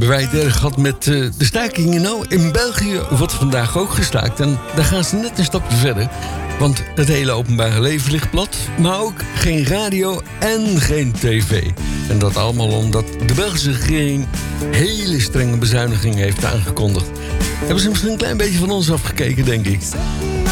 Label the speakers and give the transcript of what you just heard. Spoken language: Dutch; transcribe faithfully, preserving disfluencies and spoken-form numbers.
Speaker 1: hebben wij het erg gehad met uh, de stakingen. Nou, in België wordt vandaag ook gestaakt. En daar gaan ze net een stapje verder. Want het hele openbare leven ligt plat. Maar ook geen radio en geen tv. En dat allemaal omdat de Belgische regering hele strenge bezuinigingen heeft aangekondigd. Hebben ze misschien een klein beetje van ons afgekeken, denk ik.